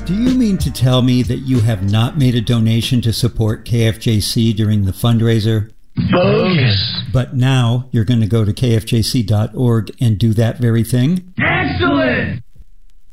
Do you mean to tell me that you have not made a donation to support KFJC during the fundraiser? Bogus. But now you're going to go to kfjc.org and do that very thing?